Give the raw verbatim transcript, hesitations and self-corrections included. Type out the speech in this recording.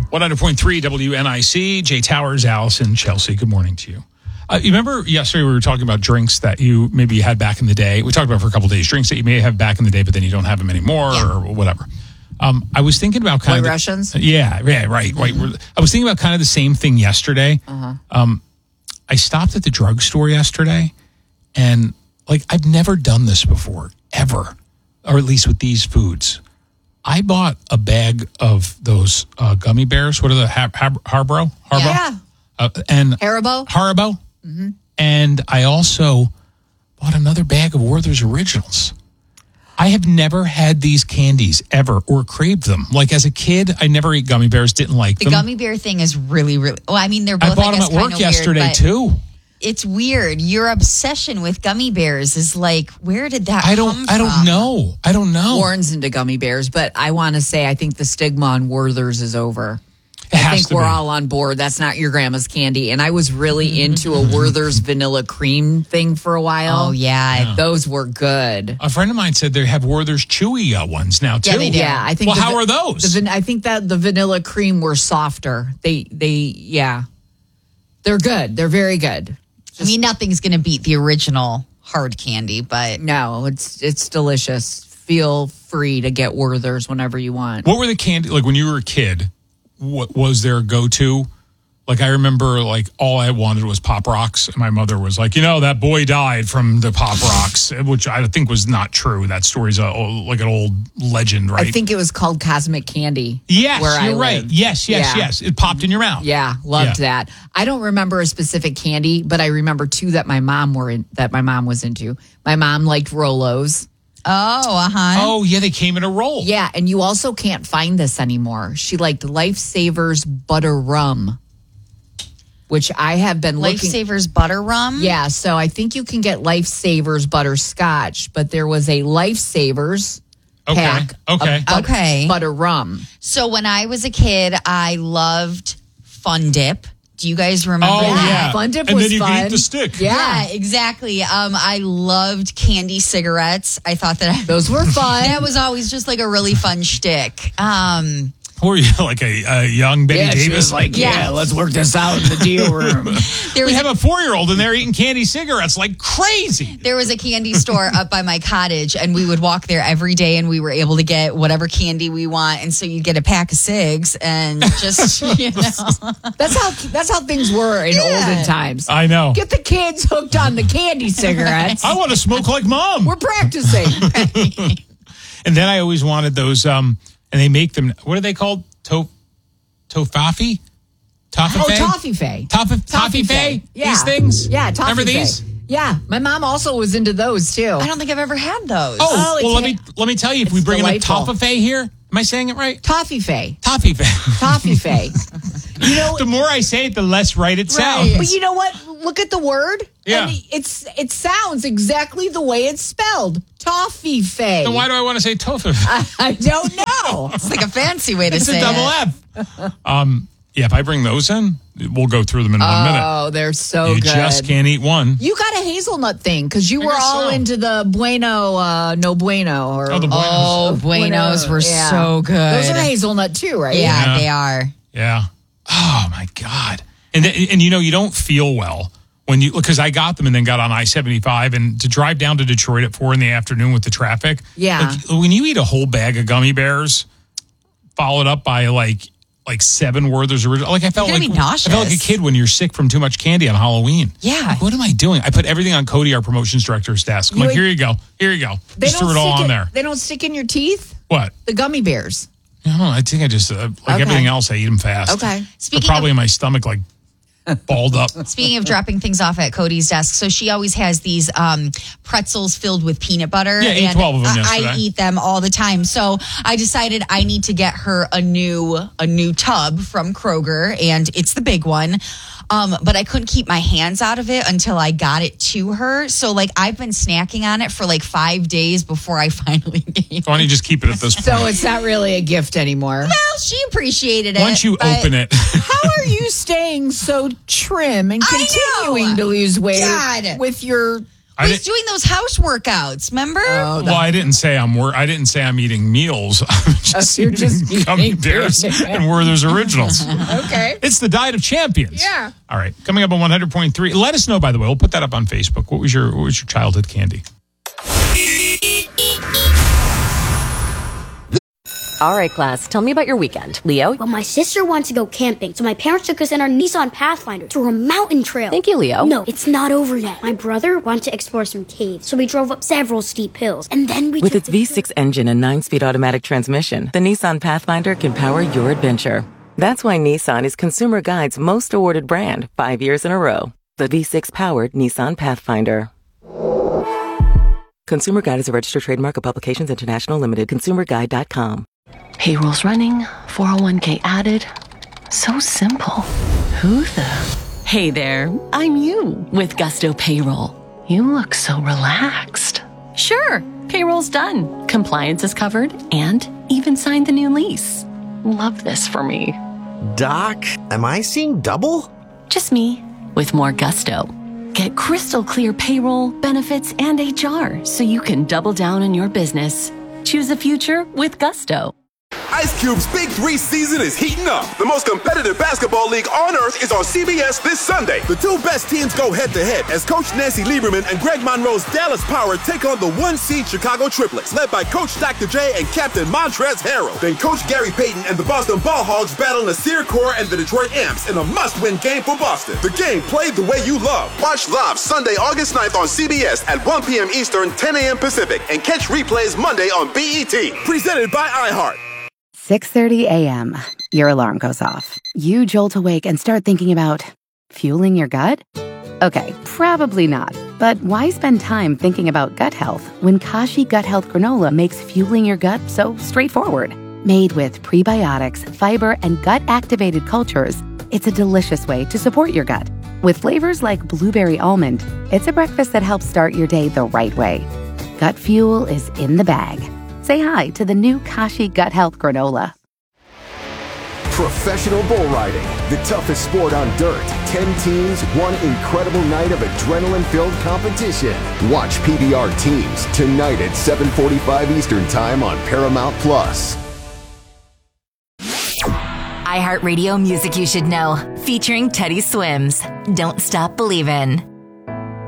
one hundred point three W N I C, Jay Towers, Allison, Chelsea. Good morning to you. Uh, you remember yesterday we were talking about drinks that you maybe had back in the day. We talked about for a couple of days, drinks that you may have back in the day, but then you don't have them anymore yeah. or whatever. Um, I was thinking about kind White of... Russians? The, yeah, yeah, right, right. Mm-hmm. I was thinking about kind of the same thing yesterday. Uh-huh. Um, I stopped at the drugstore yesterday, and like I've never done this before, ever, or at least with these foods. I bought a bag of those uh, gummy bears. What are the Har- Har- Harbro? Harbro? Yeah. Uh, and Haribo? Haribo. Mm-hmm. And I also bought another bag of Werther's Originals. I have never had these candies ever or craved them. Like as a kid, I never ate gummy bears, didn't like the them. The gummy bear thing is really, really... Well, I mean, they're both, I bought I guess, them at work yesterday, weird, too. It's weird. Your obsession with gummy bears is like, where did that I don't, come I don't from? know. I don't know. Warren's into gummy bears, but I want to say I think the stigma on Werther's is over. It I think we're be. all on board. That's not your grandma's candy. And I was really into a Werther's vanilla cream thing for a while. Oh, yeah. yeah. Those were good. A friend of mine said they have Werther's Chewy uh, ones now, too. Yeah, they do. Yeah, I think well, the, how are those? The, I think that the vanilla cream were softer. They, they, yeah. They're good. They're very good. Just, I mean, nothing's going to beat the original hard candy, but... No, it's it's delicious. Feel free to get Werther's whenever you want. What were the candy, like when you were a kid, what was their go-to? Like I remember like all I wanted was Pop Rocks. And my mother was like, you know, that boy died from the Pop Rocks, which I think was not true. That story's a, like an old legend, right? I think it was called Cosmic Candy. Yes, where you're I right. lived. Yes, yes, yeah. yes. It popped in your mouth. Yeah, loved yeah. that. I don't remember a specific candy, but I remember two that my mom were in, that my mom was into. My mom liked Rolos. Oh, uh-huh. Oh, yeah, they came in a roll. Yeah, and you also can't find this anymore. She liked Lifesavers Butter Rum, which I have been looking... Lifesavers Butter Rum? Yeah, so I think you can get Lifesavers Butterscotch, but there was a Lifesavers okay. pack okay. of butter, okay. butter rum. So when I was a kid, I loved Fun Dip. Do you guys remember oh, that? Yeah. Fun Dip and was then you fun. could eat the stick. Yeah, yeah exactly. Um, I loved candy cigarettes. I thought that... I, those were fun. That was always just like a really fun shtick. Um... Who are you, like a, a young Betty yeah, Davis? Like, yeah, yeah, let's work this out in the deal room. There we was have a four-year-old, and they're eating candy cigarettes like crazy. There was a candy store up by my cottage, and we would walk there every day, and we were able to get whatever candy we want. And so you'd get a pack of cigs, and just, you know. That's how that's how things were in Yeah. olden times. I know. Get the kids hooked on the candy cigarettes. I want to smoke like Mom. We're practicing. And then I always wanted those, um, and they make them, what are they called? To- Toffee? Toffee? Oh, Toffee Fay. Toffee, Toffee Fay? Yeah. These things? Yeah, Toffee Remember Fay. these? Yeah, my mom also was into those too. I don't think I've ever had those. Oh, Oh, well, let it's- me let me tell you, if it's we bring in a delightful. Toffee Fay here, am I saying it right? Toffee Fay. Toffee Fay. Toffee Fay. You know, The more I say it, the less right it sounds. but you know what? Look at the word. Yeah. And it's it sounds exactly the way it's spelled. Toffee Fay. Then why do I want to say tofu? I don't know. It's like a fancy way to It's say a double it. F. Um, yeah, if I bring those in, we'll go through them in one minute. Oh, they're so You good. just can't eat one. You got a hazelnut thing because you I were guess all so. into the bueno, uh, no bueno. Or, Oh, the Buenos. Oh, Buenos were Yeah. so good. Those are hazelnut too, right? Yeah, Yeah. they are. Yeah. Oh my God. And th- and you know you don't feel well when you because I got them and then got on I seventy-five and to drive down to Detroit at four in the afternoon with the traffic. Yeah. Like, when you eat a whole bag of gummy bears, followed up by like like seven Werther's original, like I felt You're like gonna be nauseous. I felt like a kid when you're sick from too much candy on Halloween. Yeah. Like, what am I doing? I put everything on Cody, our promotions director's desk. I'm You like, ate- here you go, here you go. They Just threw don't it all stick on it- there. They don't stick in your teeth. What? The gummy bears. I don't know. I think I just uh, like Okay. everything else. I eat them fast. Okay. They're Speaking probably of- in my stomach, like balled up. Speaking of dropping things off at Cody's desk, so she always has these um, pretzels filled with peanut butter. Yeah, I ate and twelve of them I- yesterday. I eat them all the time. So I decided I need to get her a new a new tub from Kroger, and it's the big one. Um, but I couldn't keep my hands out of it until I got it to her. So like I've been snacking on it for like five days before I finally gave. Why don't you just keep it at this point? So it's not really a gift anymore. Well, she appreciated it. Once you but- open it, How are you staying so trim and I continuing know. to lose weight God. with your I He's didn't- doing those house workouts, remember? Oh, Well, I didn't say I'm wor- I didn't say I'm eating meals. I'm just you're eating just eating gummy bears bears. and Werther's Originals. okay. It's the diet of champions. Yeah. All right. Coming up on one hundred point three. Let us know, by the way. We'll put that up on Facebook. What was your What was your childhood candy? All right, class, tell me about your weekend. Leo? Well, my sister wants to go camping, so my parents took us in our Nissan Pathfinder through a mountain trail. Thank you, Leo. No, it's not over yet. My brother wanted to explore some caves, so we drove up several steep hills, and then we With took its the V six engine and nine-speed automatic transmission, the Nissan Pathfinder can power your adventure. That's why Nissan is Consumer Guide's most awarded brand five years in a row. The V six-powered Nissan Pathfinder. Consumer Guide is a registered trademark of Publications International Limited. consumer guide dot com. Payroll's running, four oh one k added. So simple. Who the? Hey there, I'm you with Gusto Payroll. You look so relaxed. Sure, payroll's done. Compliance is covered and even signed the new lease. Love this for me. Doc, am I seeing double? Just me with more gusto. Get crystal clear payroll, benefits, and H R so you can double down on your business. Choose a future with Gusto. Ice Cube's Big Three season is heating up. The most competitive basketball league on earth is on C B S this Sunday. The two best teams go head-to-head as Coach Nancy Lieberman and Greg Monroe's Dallas Power take on the one-seed Chicago Triplets, led by Coach Doctor J and Captain Montrezl Harrell. Then Coach Gary Payton and the Boston Ball Hogs battle Nasir Kaur and the Detroit Amps in a must-win game for Boston. The game played the way you love. Watch live Sunday, August ninth on C B S at one p.m. Eastern, ten a.m. Pacific, and catch replays Monday on B E T. Presented by iHeart. six thirty a.m. Your alarm goes off. You jolt awake and start thinking about fueling your gut? Okay, probably not. But why spend time thinking about gut health when Kashi Gut Health Granola makes fueling your gut so straightforward? Made with prebiotics, fiber, and gut-activated cultures, it's a delicious way to support your gut. With flavors like blueberry almond, it's a breakfast that helps start your day the right way. Gut fuel is in the bag. Say hi to the new Kashi Gut Health Granola. Professional bull riding, the toughest sport on dirt. Ten teams, one incredible night of adrenaline-filled competition. Watch P B R Teams tonight at seven forty-five Eastern Time on Paramount Plus. iHeartRadio Music You Should Know, featuring Teddy Swims. Don't Stop Believin'.